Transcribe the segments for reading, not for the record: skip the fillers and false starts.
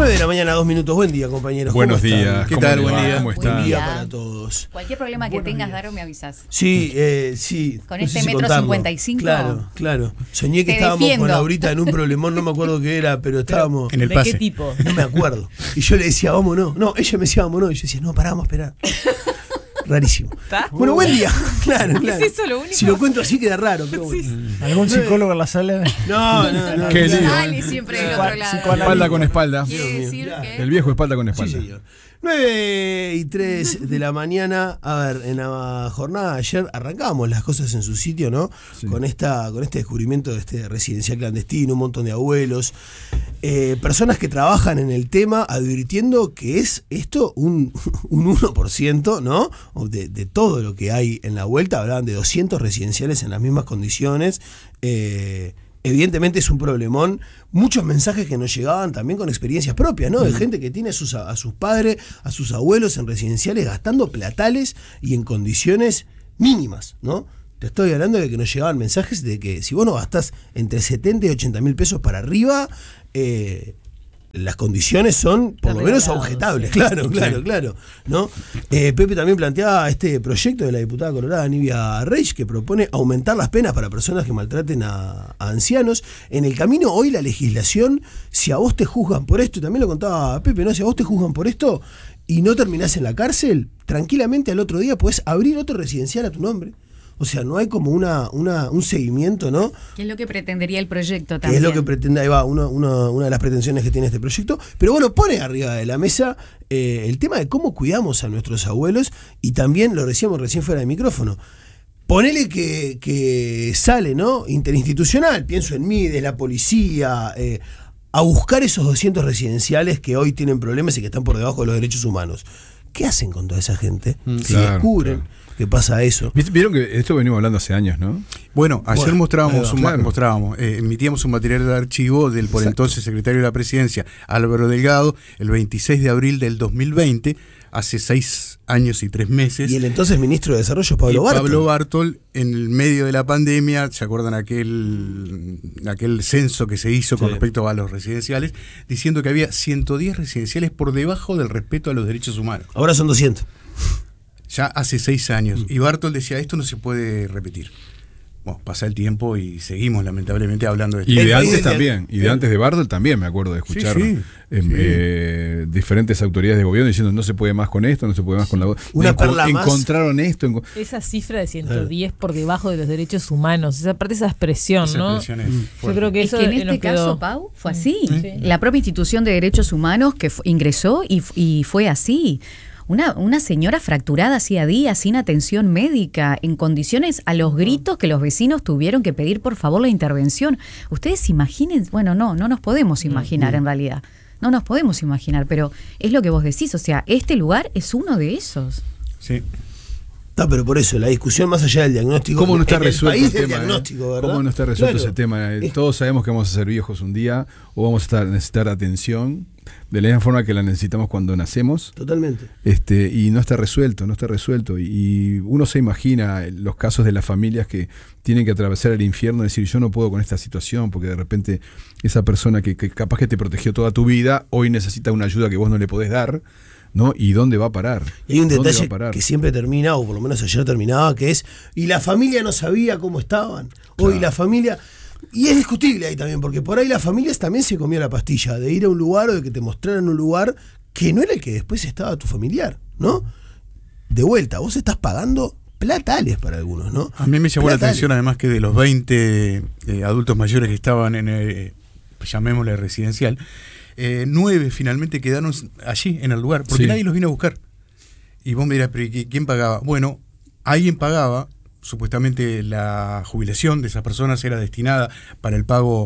9 de la mañana, 2 minutos. Buen día, compañeros. Buenos días. ¿Qué tal? Buen día. ¿Cómo están? Buen día para todos. Cualquier problema que tengas, Daro, me avisás. Sí, sí. Con no este sé si metro contarlo. 55. Claro. Soñé que Te estábamos defiendo. con Laurita en un problemón, no me acuerdo qué era, pero estábamos. En el ¿De pase. qué tipo? No me acuerdo. Y yo le decía, vámonos. No, ella me decía, vámonos. Y yo decía, no, pará, vamos a esperar. Rarísimo. ¿Está? Bueno, buen día. Claro. ¿Es eso lo único? Si lo cuento así queda raro, pero bueno. ¿Algún psicólogo en la sala? No. Qué lío. Sale siempre del otro lado. Espalda con espalda. Quiere decir Dios mío, que... El viejo espalda con Sí, espalda. señor. 9:03 de la mañana. A ver, en la jornada de ayer arrancábamos las cosas en su sitio, ¿no? Sí. Con este descubrimiento de este residencial clandestino, un montón de abuelos, personas que trabajan en el tema advirtiendo que es esto un 1%, ¿no? De todo lo que hay en la vuelta. Hablaban de 200 residenciales en las mismas condiciones. Evidentemente es un problemón. Muchos mensajes que nos llegaban también con experiencias propias, ¿no? De gente que tiene a sus padres, a sus abuelos en residenciales gastando platales y en condiciones mínimas, ¿no? Te estoy hablando de que nos llegaban mensajes de que si vos no gastás entre 70 y 80 mil pesos para arriba, las condiciones son por lo menos objetables. Sí. Claro, ¿no? Pepe también planteaba este proyecto de la diputada colorada Nivia Reich, que propone aumentar las penas para personas que maltraten a ancianos. En el camino hoy la legislación, si a vos te juzgan por esto, y también lo contaba Pepe, ¿no? Si a vos te juzgan por esto y no terminás en la cárcel, tranquilamente al otro día podés abrir otro residencial a tu nombre. O sea, no hay como un seguimiento, ¿no? ¿Qué es lo que pretendería el proyecto Que también? es lo que pretende, ahí va, una de las pretensiones que tiene este proyecto. Pero bueno, pone arriba de la mesa el tema de cómo cuidamos a nuestros abuelos, y también lo decíamos recién fuera de micrófono. Ponele que sale, ¿no? Interinstitucional, pienso en Mides, la policía, a buscar esos 200 residenciales que hoy tienen problemas y que están por debajo de los derechos humanos. ¿Qué hacen con toda esa gente? Si Claro, descubren que pasa eso. Vieron que esto venimos hablando hace años, ¿no? Bueno, ayer claro. emitíamos un material de archivo del por entonces secretario de la Presidencia, Álvaro Delgado, el 26 de abril del 2020, hace 6 años y 3 meses. Y el entonces ministro de Desarrollo, Pablo Bartol. Pablo Bartol, en el medio de la pandemia, ¿se acuerdan aquel censo que se hizo con respecto a los residenciales? Diciendo que había 110 residenciales por debajo del respeto a los derechos humanos. Ahora son 200. Ya hace 6 años. Y Bartol decía, esto no se puede repetir. Bueno, pasa el tiempo y seguimos lamentablemente hablando de esto. Y de antes país también. Y de antes de Bartol también me acuerdo de escuchar diferentes autoridades de gobierno diciendo no se puede más con esto, no se puede más con la otra. Una perla más. Encontraron esto. Esa cifra de 110 por debajo de los derechos humanos, esa parte, esa expresión, Esa ¿no? expresión es Yo fuerte. creo que Es eso que en este nos quedó. caso, Pau, fue así. Sí. La propia institución de derechos humanos que ingresó y fue así. Una señora fracturada hacía días, sin atención médica, en condiciones a los gritos que los vecinos tuvieron que pedir por favor la intervención. Ustedes imaginen, bueno, no nos podemos imaginar en realidad. No nos podemos imaginar, pero es lo que vos decís, o sea, este lugar es uno de esos. Sí. Está, pero por eso, la discusión más allá del diagnóstico. ¿Cómo no está en el resuelto país el del tema? diagnóstico, ¿verdad? ¿Cómo no está resuelto Claro. ese tema? Todos sabemos que vamos a ser viejos un día o vamos a necesitar atención de la misma forma que la necesitamos cuando nacemos. Totalmente. Y no está resuelto. Y uno se imagina los casos de las familias que tienen que atravesar el infierno y decir, yo no puedo con esta situación, porque de repente esa persona que capaz que te protegió toda tu vida, hoy necesita una ayuda que vos no le podés dar, ¿no? ¿Y dónde va a parar? Y hay un ¿Dónde va detalle a parar? que siempre termina, o por lo menos ayer terminaba, que es, y la familia no sabía cómo estaban. Hoy la familia... Y es discutible ahí también, porque por ahí las familias también se comió la pastilla de ir a un lugar o de que te mostraran un lugar que no era el que después estaba tu familiar, ¿no? De vuelta, vos estás pagando platales para algunos, ¿no? A mí me llamó la Platales. atención además que de los 20 adultos mayores que estaban en el, llamémosle residencial, 9 finalmente quedaron allí en el lugar, porque Sí. nadie los vino a buscar. Y vos me dirás, ¿pero quién pagaba? Bueno, alguien pagaba. Supuestamente la jubilación de esas personas era destinada para el pago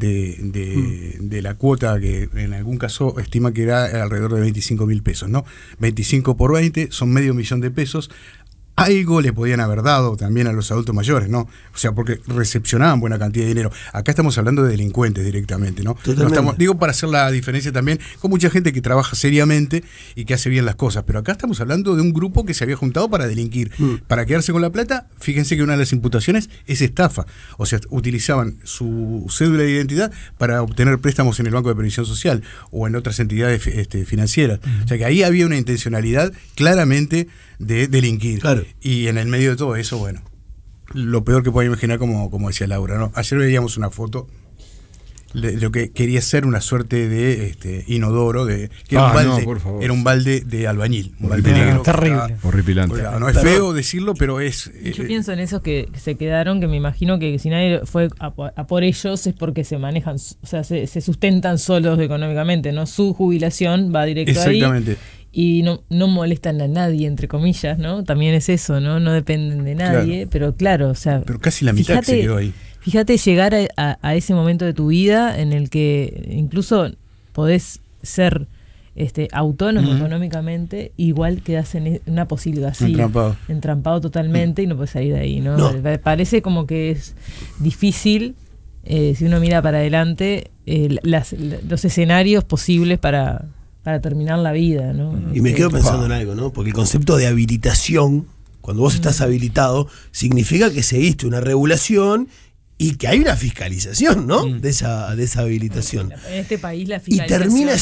de la cuota, que en algún caso estima que era alrededor de 25.000 pesos, ¿no? 25 por 20 son $500.000 de pesos. algo le podían haber dado también a los adultos mayores, ¿no? O sea, porque recepcionaban buena cantidad de dinero. Acá estamos hablando de delincuentes directamente, ¿no? No estamos, digo, para hacer la diferencia también con mucha gente que trabaja seriamente y que hace bien las cosas, pero acá estamos hablando de un grupo que se había juntado para delinquir, para quedarse con la plata. Fíjense que una de las imputaciones es estafa, o sea, utilizaban su cédula de identidad para obtener préstamos en el Banco de Previsión Social o en otras entidades financieras. O sea, que ahí había una intencionalidad claramente de delinquir. Claro. Y en el medio de todo eso, bueno, lo peor que pueden imaginar, como decía Laura, ¿no? Ayer veíamos una foto de lo que quería ser una suerte de inodoro, que era un balde, por favor. era un balde de albañil, un balde negro. Terrible. Horripilante. No es feo decirlo, pero es... Yo pienso en esos que se quedaron, que me imagino que si nadie fue a por ellos es porque se manejan, o sea, se sustentan solos económicamente, ¿no? Su jubilación va directo Exactamente. ahí. Y no molestan a nadie, entre comillas, ¿no? También es eso, ¿no? No dependen de nadie, Claro. pero claro, o sea... Pero casi la mitad se quedó ahí. Fíjate llegar a ese momento de tu vida en el que incluso podés ser autónomo económicamente, igual quedás en una posilga así, entrampado totalmente y no podés salir de ahí, ¿no? Parece como que es difícil, si uno mira para adelante, los escenarios posibles para terminar la vida, ¿no? Y me quedo pensando en algo, ¿no? Porque el concepto de habilitación, cuando vos estás habilitado, significa que seguiste una regulación y que hay una fiscalización, ¿no? De esa habilitación. En este país la Y fiscalización termina